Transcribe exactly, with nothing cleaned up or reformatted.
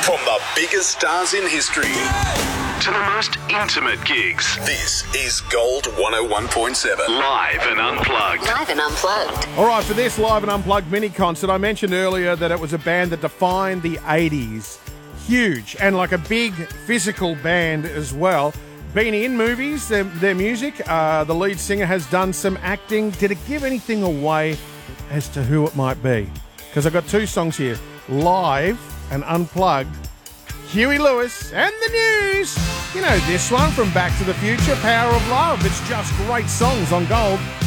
From the biggest stars in history to the most intimate gigs, this is Gold one oh one point seven. Live and unplugged. Live and unplugged. All right, for this Live and Unplugged mini concert, I mentioned earlier that it was a band that defined the eighties. Huge, and like a big physical band as well. Been in movies, their, their music. Uh, the lead singer has done some acting. Did it give anything away as to who it might be? Because I've got two songs here, Live and Unplugged. Huey Lewis and the News. You know this one from Back to the Future, Power of Love. It's just great songs on Gold.